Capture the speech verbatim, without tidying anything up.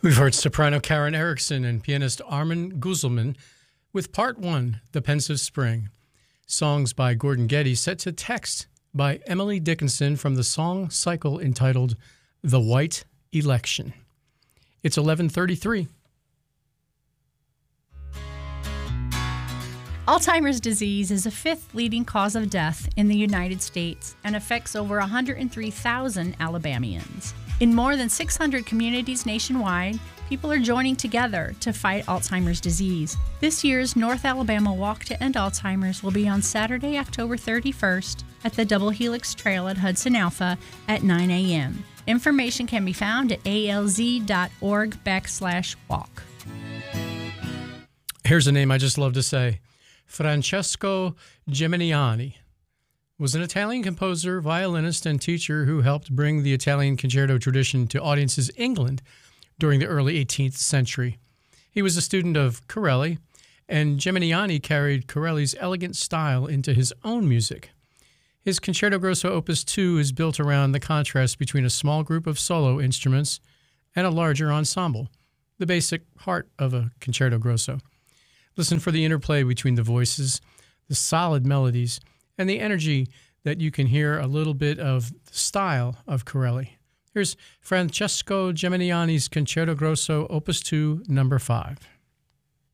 We've heard soprano Karen Erickson and pianist Armin Guzzelman with Part One, The Pensive Spring. Songs by Gordon Getty set to text by Emily Dickinson from the song cycle entitled The White Election. It's eleven thirty-three. Alzheimer's disease is the fifth leading cause of death in the United States and affects over one hundred three thousand Alabamians. In more than six hundred communities nationwide, people are joining together to fight Alzheimer's disease. This year's North Alabama Walk to End Alzheimer's will be on Saturday, October thirty-first at the Double Helix Trail at Hudson Alpha at nine a.m. Information can be found at alz.org backslash walk. Here's a name I just love to say. Francesco Geminiani was an Italian composer, violinist, and teacher who helped bring the Italian concerto tradition to audiences in England during the early eighteenth century. He was a student of Corelli, and Geminiani carried Corelli's elegant style into his own music. His Concerto Grosso Opus two is built around the contrast between a small group of solo instruments and a larger ensemble, the basic heart of a Concerto Grosso. Listen for the interplay between the voices, the solid melodies, and the energy that you can hear a little bit of the style of Corelli. Here's Francesco Geminiani's Concerto Grosso Opus two, number five.